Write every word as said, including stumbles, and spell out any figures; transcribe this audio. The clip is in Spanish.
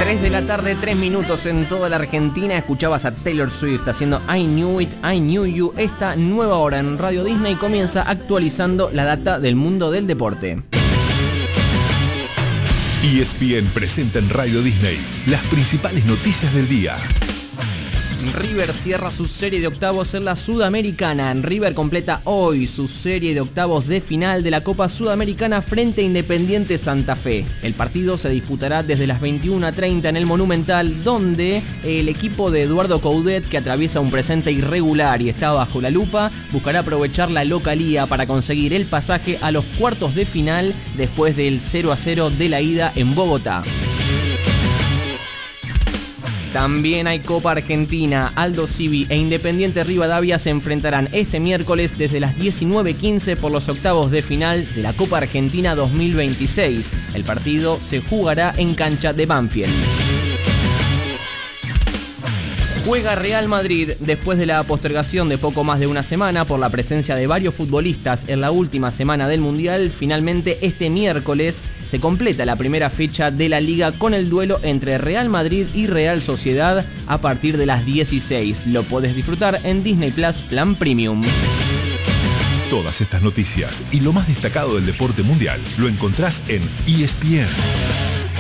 tres de la tarde, tres minutos en toda la Argentina. Escuchabas a Taylor Swift haciendo I Knew It, I Knew You. Esta nueva hora en Radio Disney comienza actualizando la data del mundo del deporte. E S P N presenta en Radio Disney las principales noticias del día. River cierra su serie de octavos en la Sudamericana. River completa hoy su serie de octavos de final de la Copa Sudamericana frente a Independiente Santa Fe. El partido se disputará desde las veintiuna treinta en el Monumental, donde el equipo de Eduardo Coudet, que atraviesa un presente irregular y está bajo la lupa, buscará aprovechar la localía para conseguir el pasaje a los cuartos de final después del cero a cero de la ida en Bogotá. También hay Copa Argentina. Aldo Civi e Independiente Rivadavia se enfrentarán este miércoles desde las diecinueve quince por los octavos de final de la Copa Argentina dos mil veintiséis. El partido se jugará en cancha de Banfield. Juega Real Madrid después de la postergación de poco más de una semana por la presencia de varios futbolistas en la última semana del Mundial. Finalmente este miércoles se completa la primera fecha de la Liga con el duelo entre Real Madrid y Real Sociedad a partir de las dieciséis. Lo podés disfrutar en Disney Plus Plan Premium. Todas estas noticias y lo más destacado del deporte mundial lo encontrás en E S P N.